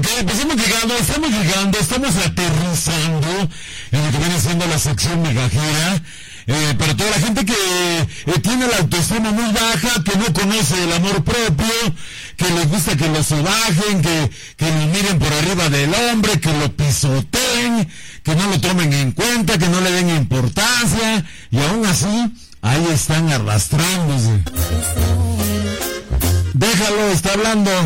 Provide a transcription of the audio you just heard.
Ok, pues estamos aterrizando en lo que viene siendo la sección megajera. Para toda la gente que tiene la autoestima muy baja, que no conoce el amor propio, que les gusta que lo sobajen, que lo miren por arriba del hombre, que lo pisoteen, que no lo tomen en cuenta, que no le den importancia, y aún así, ahí están arrastrándose. Déjalo, está hablando.